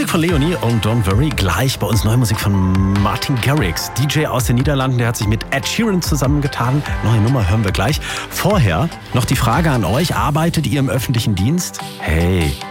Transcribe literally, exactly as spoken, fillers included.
Musik von Leonie und Don't Worry. Gleich bei uns neue Musik von Martin Garrix, D J aus den Niederlanden. Der hat sich mit Ed Sheeran zusammengetan. Neue Nummer hören wir gleich. Vorher noch die Frage an euch. Arbeitet ihr im öffentlichen Dienst? Hey,